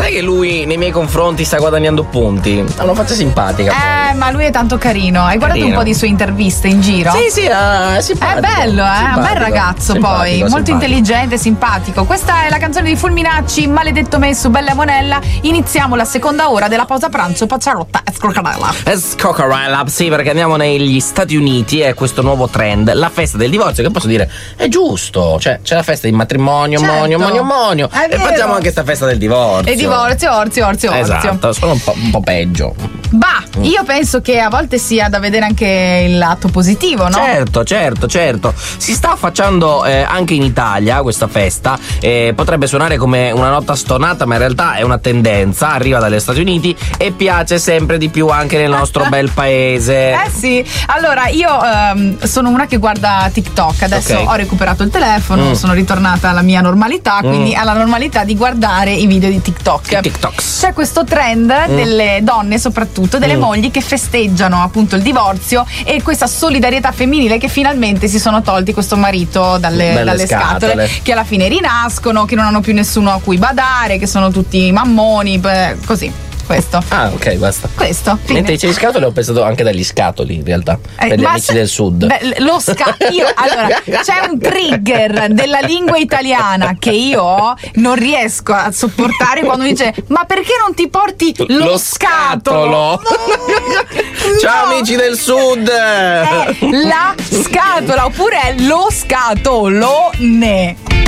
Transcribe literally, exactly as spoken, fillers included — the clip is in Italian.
sai che lui nei miei confronti sta guadagnando punti? Ha una faccia simpatica. Eh, ma lui è tanto carino. Hai guardato Carino. un po' di sue interviste in giro? Sì, sì, è È simpatico. bello, eh? Un bel Simpatico. ragazzo Simpatico, poi, molto simpatico. intelligente, simpatico. Questa è la canzone di Fulminacci, Maledetto me su Bella Monella. Iniziamo la seconda ora della pausa pranzo, Pacciarotta e Scroccarella. Scoccarella, sì, perché andiamo negli Stati Uniti e questo nuovo trend, la festa del divorzio, che posso dire è giusto, cioè c'è la festa di matrimonio, Certo. monio, monio, monio, È e vero. facciamo anche sta festa del divorzio. E divorzio, orzio, orzio, orzio. Esatto, sono un po', un po' peggio. Bah, io penso che a volte sia da vedere anche il lato positivo, no? Certo, certo, certo. Si sta affacciando eh, anche in Italia questa festa. Eh, potrebbe suonare come una nota stonata, ma in realtà è una tendenza. Arriva dagli Stati Uniti e piace sempre di più anche nel nostro bel paese. Eh sì, allora io ehm, sono una che guarda TikTok, adesso Ok. ho recuperato il telefono, Mm. sono ritornata alla mia normalità, quindi alla normalità di guardare i video di TikTok. TikToks. C'è questo trend delle donne, soprattutto delle Mm. mogli, che festeggiano appunto il divorzio e questa solidarietà femminile, che finalmente si sono tolti questo marito dalle, Belle dalle scatole. scatole. che alla fine rinascono, che non hanno più nessuno a cui badare, che sono tutti mammoni, beh, così. Questo. Ah, ok, basta. Questo. fine. Mentre dicevi scatole ho pensato anche dagli scatoli, in realtà, Eh, per gli ma amici se- del sud. Beh, lo sca- io, allora, c'è un trigger della lingua italiana che io ho, non riesco a sopportare quando dice ma perché non ti porti lo, Lo scatolo? scatolo. Ciao No. amici del sud. È la scatola oppure è lo scatolone.